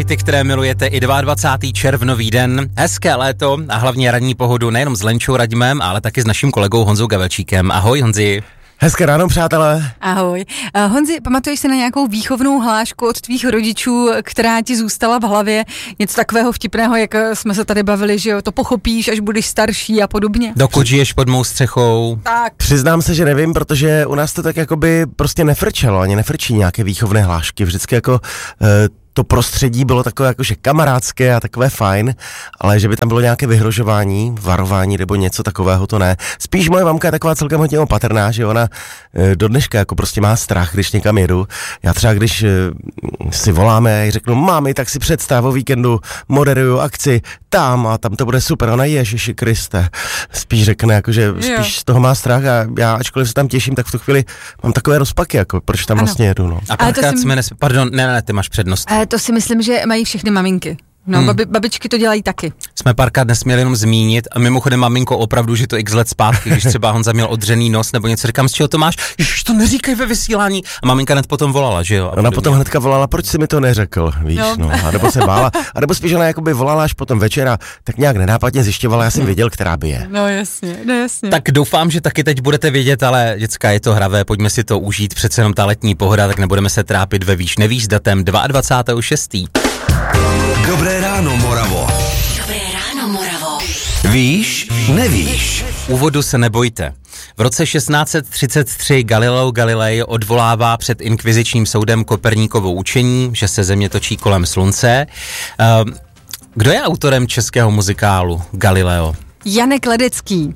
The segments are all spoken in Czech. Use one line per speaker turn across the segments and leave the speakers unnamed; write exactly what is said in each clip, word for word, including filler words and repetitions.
ty, které milujete i dvacátého červnový den. Hezké léto a hlavně ranní pohodu nejenom s Lenčou Radimem, ale taky s naším kolegou Honzou Gavelčíkem. Ahoj Honzi.
Hezké ráno, přátelé.
Ahoj. Uh, Honzi, pamatuješ si na nějakou výchovnou hlášku od tvých rodičů, která ti zůstala v hlavě? Něco takového vtipného, jak jsme se tady bavili, že jo, to pochopíš, až budeš starší a podobně?
Dokud žiješ pod mou střechou.
Tak.
Přiznám se, že nevím, protože u nás to tak jakoby prostě nefrčelo, ani nefrčí nějaké výchovné hlášky. Vždycky jako uh, to prostředí bylo takové jakože kamarádské a takové fajn, ale že by tam bylo nějaké vyhrožování, varování nebo něco takového, to ne. Spíš moje mamka je taková celkem hodně opatrná, že ona e, do dneška jako prostě má strach, když někam jedu. Já třeba, když e, si voláme a řeknu, mami, tak si představ, o víkendu moderuju akci tam a tam to bude super. Ona, Ježiši Kriste, spíš řekne, jako, že spíš z toho má strach a já, ačkoliv se tam těším, tak v tu chvíli mám takové rozpaky, jako proč tam ano. vlastně jedu. No.
A párkrát jsme nes... Pardon, ne, ne, ty máš přednost.
To si myslím, že mají všechny maminky. No, hmm. babi, babičky to dělají taky.
Jsme párkrát nesměli jenom zmínit a mimochodem maminko opravdu, že to x let zpátky, když třeba Honza měl odřený nos nebo něco, říkám, z čeho to máš? Ježiš, to neříkej ve vysílání. A maminka hned potom volala, že jo?
Ona potom hnedka volala, proč jsi mi to neřekl, víš, no. no. A nebo se bála, a nebo spíš ona jakoby volala až potom večera, tak nějak nenápadně zjišťovala, já jsem věděl, která by je.
No jasně, no jasně.
Tak doufám, že taky teď budete vědět, ale děcka, je to hravé, pojďme si to užít, přece jenom ta letní pohoda, tak nebudeme se trápit ve výš nevíš s datem dvacátého šestého
Dobré ráno, Moravo.
Dobré ráno, Moravo.
Víš, nevíš.
Úvodu se nebojte. V roce šestnáct set třicet tři Galileo Galilei odvolává před inkvizičním soudem Koperníkovo učení, že se země točí kolem slunce. Kdo je autorem českého muzikálu Galileo?
Janek Ledecký.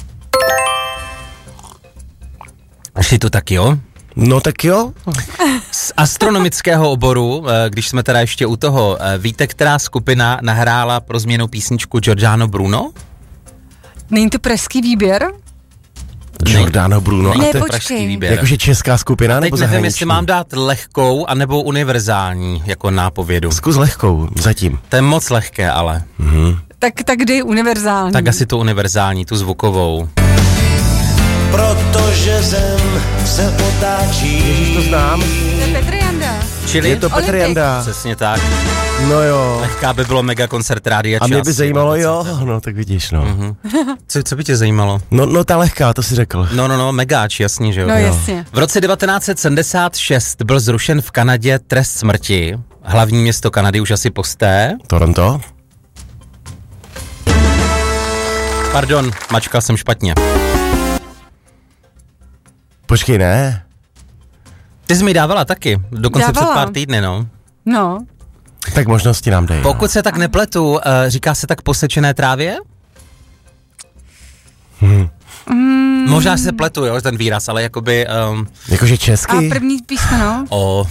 Až tu taky, jo?
No tak jo.
Z astronomického oboru, když jsme teda ještě u toho, víte, která skupina nahrála pro změnu písničku Giordano Bruno?
Není to pražský výběr?
Giordano Bruno.
Ne,
a to je
počkej.
Výběr.
Jakože česká skupina,
a
nebo
teď
zahraniční?
nevím, jestli mám dát lehkou, anebo univerzální, jako nápovědu.
Zkus lehkou, zatím.
To je moc lehké, ale.
Mhm.
Tak, tak kdy univerzální?
Tak asi tu univerzální, tu zvukovou.
Protože zem se potáčí.
Ježiš, to znám.
To je Petr Janda.
Čili?
Je to Petr
Olympik.
Janda.
Přesně tak.
No jo.
Lehká by bylo mega koncert Rádia
A
Čas.
mě by zajímalo, jo, no tak vidíš, no.
Mhm. Co, co by tě zajímalo?
No, no ta lehká, to si řekl.
No, no, no, megáč, jasně, že jo.
No jasně.
V roce devatenáct set sedmdesát šest byl zrušen v Kanadě trest smrti. Hlavní město Kanady už asi posté.
Toronto?
Pardon, mačkal jsem špatně.
Počkej, ne?
Ty jsi mi dávala taky, dokonce
Dávala.
před pár týdny, no.
No.
Tak možnosti nám dej.
Pokud se tak nepletu, uh, říká se tak posečené trávě?
Hmm.
Mm.
Možná se pletu, jo, ten výraz, ale jakoby... Um,
Jakože česky?
A první písmeno?
o...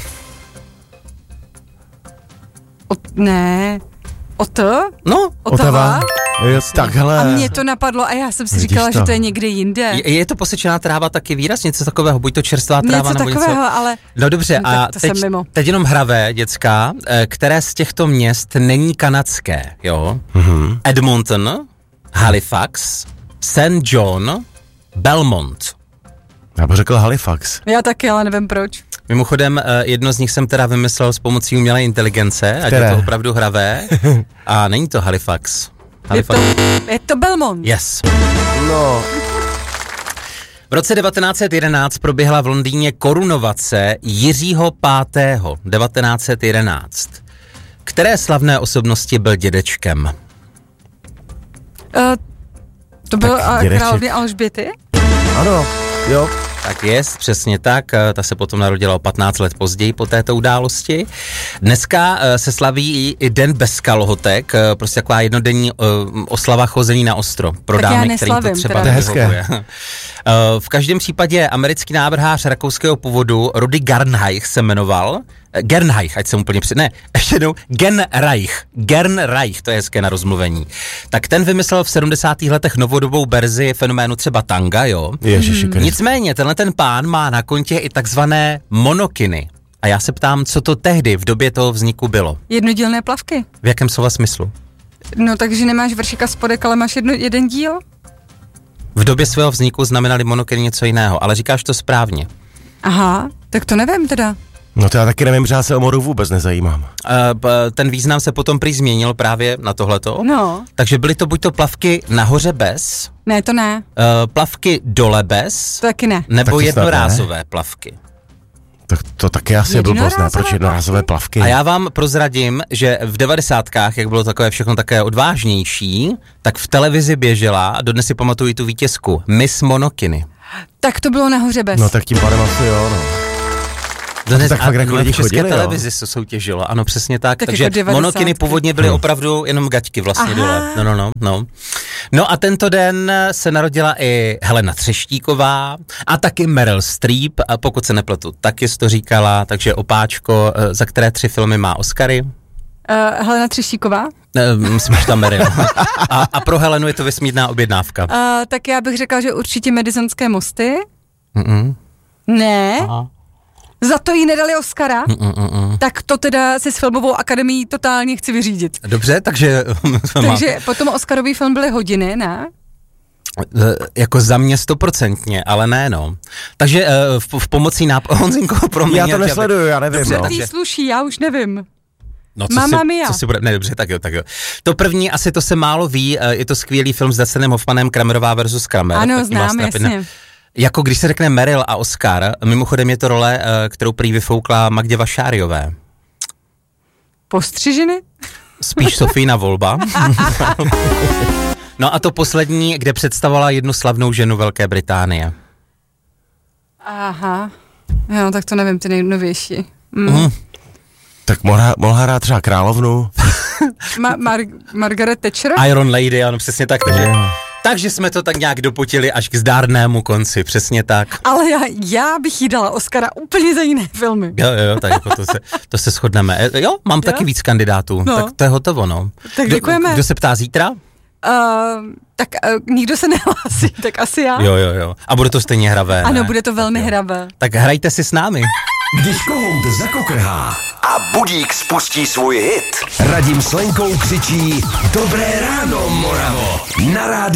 O, ne. O to?
No,
Otava?
Jo, takhle.
A mě to napadlo a já jsem si
Vidíš
říkala,
to?
že to je někde jinde.
je, je to posečená tráva taky výraz, něco takového, buď to čerstvá tráva,
Něco
nebo
takového,
něco...
ale...
No dobře,
No,
a
tak to
teď,
jsem mimo.
teď jenom hravé, děcka, eh, které z těchto měst není kanadské, jo?
Mhm.
Edmonton, Halifax, Saint John, Belmont.
Já bych řekl Halifax.
Já taky, ale nevím proč.
Mimochodem, eh, jedno z nich jsem teda vymyslel s pomocí umělé inteligence, ať
Které?
je to opravdu hravé, a není to Halifax.
Je
Halifax.
to, je to Belmont.
Yes.
No.
V roce devatenáct set jedenáct proběhla v Londýně korunovace Jiřího pátého devatenáct set jedenáct. Které slavné osobnosti byl dědečkem?
Uh, to bylo
Tak
uh,
dědeček.
královny Alžběty?
Ano, jo.
Tak jest, přesně tak, ta se potom narodila o patnáct let později po této události. Dneska se slaví i den bez kalhotek, prostě taková jednodenní oslava chození na ostro pro
Tak já
dámy, kterým to
neslavím,
třeba
teda.
To je hezké.
nevyhovuje. V každém případě americký návrhář rakouského původu Rudi Gernreich se jmenoval, Gernreich, ať jsem úplně před... Ne, ještě jednou, Gernreich. Gernreich, to je hezké na rozmluvení. Tak ten vymyslel v sedmdesátých letech novodobou verzi fenoménu třeba tanga, jo?
Ježiši Kriste.
Nicméně, tenhle ten pán má na kontě i takzvané monokiny. A já se ptám, co to tehdy v době toho vzniku bylo?
Jednodílné plavky.
V jakém slova smyslu?
No takže nemáš vršek a spodek, ale máš jedno, jeden díl?
V době svého vzniku znamenaly monokiny něco jiného, ale říkáš to správně.
Aha, tak to nevím teda.
No to já taky nevím, že já se o moru vůbec nezajímám.
Uh, ten význam se potom prý změnil právě na tohleto.
No.
Takže byly to buď to plavky nahoře bez,
Ne, to ne.
uh, plavky dole bez,
To taky ne.
nebo
Taky snad
jednorázové ne. plavky.
Tak to taky asi je blbost, ne? Proč jednorázové plavky?
A já vám prozradím, že v devadesátkách, jak bylo takové všechno také odvážnější, tak v televizi běžela, a dodnes si pamatuju tu vítězku, Miss Monokiny.
Tak to bylo nahoře bez.
No tak tím pádem asi jo, no.
Dodnes,
tak fakt jako
a
lidi
v české
chodili,
televizi se soutěžilo, ano, přesně tak.
Tak
takže
jako
Monokiny původně byly
Hmm.
opravdu jenom gaťky vlastně
Aha.
dole. No, no, no, no. No a tento den se narodila i Helena Třeštíková a taky Meryl Streep, a pokud se nepletu, taky jsi to říkala, takže opáčko, za které tři filmy má Oscary.
Uh, Helena Třeštíková.
Ne, myslím, že tam Meryl. A, a pro Helenu je to vesmírná objednávka.
Uh, tak já bych řekla, že určitě Madisonské mosty.
Mm-mm.
Ne.
Aha.
Za to jí nedali Oscara.
Mm-mm.
Tak to teda se s filmovou akademií totálně chci vyřídit.
Dobře, takže...
Takže potom Oscarový film byly Hodiny, ne?
Jako za mě stoprocentně, ale ne, no. Takže uh, v, v pomocí náp... Honzinko, promiň.
Já to nesleduju, já nevím,
Dobře,
no.
Tý sluší, já už nevím.
No, co
Mamma
si,
mia.
co si bude, ne, dobře, tak jo, tak jo. To první, asi to se málo ví, uh, je to skvělý film s Dustin Hoffmanem, Kramerová versus Kramer.
Ano,
Taky má
znám,
strapina.
jasně.
Jako když se řekne Meryl a Oscar, mimochodem je to role, uh, kterou prý vyfoukla Magdě Vašáriové.
Postřižiny?
Spíš Sofína Volba. No a to poslední, kde představovala jednu slavnou ženu Velké Británie.
Aha. Jo, tak to nevím, ty nejnovější. Mm.
Mm.
Tak mohla, mohla hrát třeba královnu.
Ma- Mar- Margaret Thatcher?
Iron Lady, ano, přesně tak. Takže, takže jsme to tak nějak dopotili až k zdárnému konci, přesně tak.
Ale já, já bych jí dala Oscara úplně za jiné filmy.
Jo, jo, jo, tak jako to se, to se shodneme. E, jo, mám jo? taky víc kandidátů,
No.
tak to je hotovo, no.
Tak
Kdo-
děkujeme.
Kdo se ptá zítra?
Uh, tak uh, nikdo se nehlásí, tak asi já.
Jo, jo, jo. A bude to stejně hravé,
Ano,
ne?
bude to velmi
tak
hravé.
Tak hrajte si s námi.
Když kohout zakokrhá
A budík spustí svůj hit.
Radim s Lenkou křičí Dobré ráno, Moravo, na rádiu.